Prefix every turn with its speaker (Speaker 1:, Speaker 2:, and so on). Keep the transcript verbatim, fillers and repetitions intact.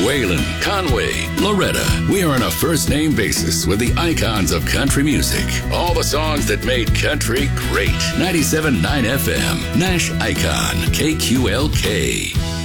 Speaker 1: Waylon, Conway, Loretta. We are on a first-name basis with the icons of country music. All the songs that made country great. ninety-seven point nine F M, Nash Icon, K Q L K.